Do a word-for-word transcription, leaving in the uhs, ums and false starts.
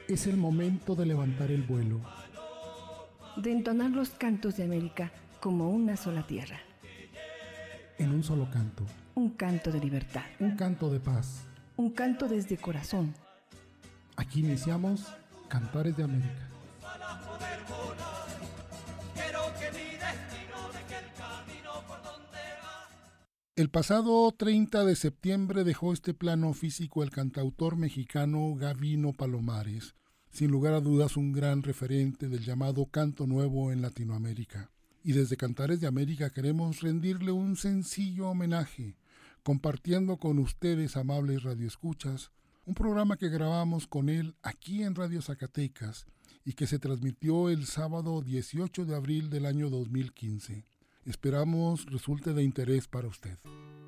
Es el momento de levantar el vuelo, de entonar los cantos de América como una sola tierra. en un solo canto, Un canto de libertad, un canto de paz. un canto desde corazón. Aquí iniciamos Cantares de América. Para poder volar, quiero que mi destino deje el camino por donde va. El pasado treinta de septiembre dejó este plano físico el cantautor mexicano Gabino Palomares, sin lugar a dudas un gran referente del llamado canto nuevo en Latinoamérica. Y desde Cantares de América queremos rendirle un sencillo homenaje, compartiendo con ustedes, amables radioescuchas, un programa que grabamos con él aquí en Radio Zacatecas y que se transmitió el sábado dieciocho de abril del año dos mil quince. Esperamos resulte de interés para usted.